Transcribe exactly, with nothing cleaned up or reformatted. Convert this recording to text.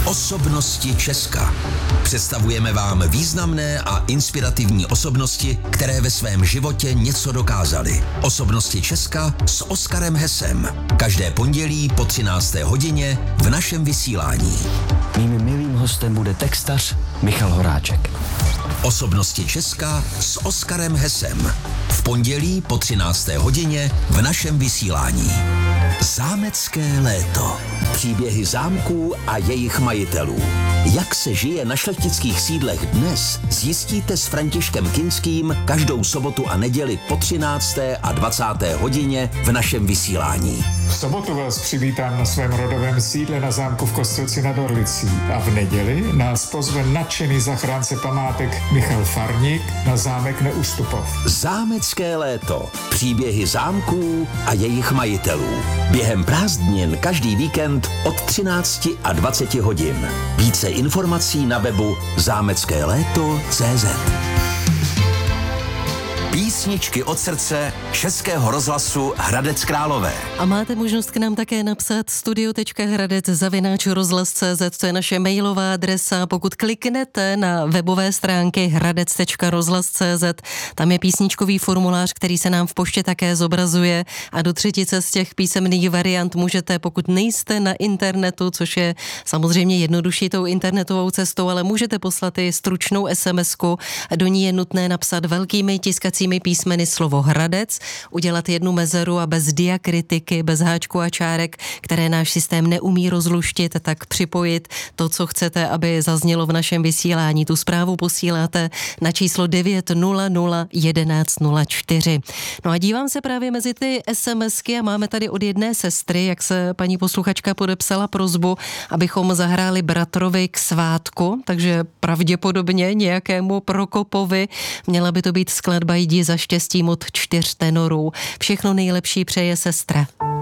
Osobnosti Česka. Představujeme vám významné a inspirativní osobnosti, které ve svém životě něco dokázaly. Osobnosti Česka s Oskarem Hesem. Každé pondělí po třinácté hodině v našem vysílání. Mým milým hostem bude textař Michal Horáček. Osobnosti Česka s Oskarem Hesem. V pondělí po třinácté hodině v našem vysílání. Zámecké léto. Příběhy zámků a jejich majitelů. Jak se žije na šlechtických sídlech dnes, zjistíte s Františkem Kinským každou sobotu a neděli po třinácté a dvacáté hodině v našem vysílání. V sobotu vás přivítám na svém rodovém sídle na zámku v Kostelci nad Orlicí a v neděli nás pozve nadšený zachránce památek Michal Farník na zámek Neustupov. Zámecké léto. Příběhy zámků a jejich majitelů. Během prázdnin každý víkend od třinácti a dvaceti hodin. Více informací na webu zámecké léto tečka cé zet. Písničky od srdce Českého rozhlasu Hradec Králové. A máte možnost k nám také napsat studio tečka hradec zavináč rozhlas tečka cé zet, to je naše mailová adresa. Pokud kliknete na webové stránky hradec tečka rozhlas tečka cé zet, tam je písničkový formulář, který se nám v poště také zobrazuje a do třetice z těch písemných variant můžete, pokud nejste na internetu, což je samozřejmě jednodušší tou internetovou cestou, ale můžete poslat i stručnou SMSku. Do ní je nutné napsat velkými tiskacími písmeny slovo Hradec, udělat jednu mezeru a bez diakritiky, bez háčku a čárek, které náš systém neumí rozluštit, tak připojit to, co chcete, aby zaznělo v našem vysílání. Tu zprávu posíláte na číslo devět nula nula jedenáct nula čtyři. No a dívám se právě mezi ty SMSky a máme tady od jedné sestry, jak se paní posluchačka podepsala prosbu, abychom zahráli bratrovi k svátku, takže pravděpodobně nějakému Prokopovi. Měla by to být skladba Jdi za štěstím od čtyř tenorů. Všechno nejlepší přeje sestra.